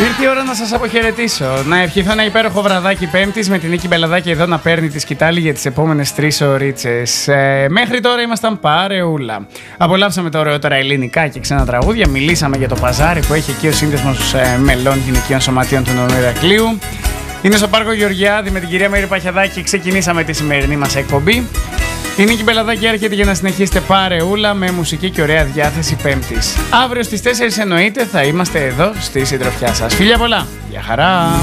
Ήρθε η ώρα να σας αποχαιρετήσω. Να ευχηθώ ένα υπέροχο βραδάκι Πέμπτης με την Νίκη Μπελαδάκη εδώ να παίρνει τη σκητάλη για τις επόμενες 3 ωρίτσες. Μέχρι τώρα ήμασταν παρεούλα. Απολαύσαμε τα ωραιότερα ελληνικά και ξένα τραγούδια. Μιλήσαμε για το παζάρι που έχει εκεί ο Σύνδεσμος Μελών Γυναικείων Σωματείων του Νέου Ηρακλείου. Είναι στο Πάρκο Γεωργιάδη με την κυρία Μέρη Παχιαδάκη. Ξεκινήσαμε τη σημερινή μας εκπομπή. Η Νίκη Μπελαδάκη έρχεται για να συνεχίσετε παρεούλα με μουσική και ωραία διάθεση Πέμπτης. Αύριο στις 4 εννοείται θα είμαστε εδώ στη συντροφιά σας. Φιλιά πολλά. Γεια χαρά.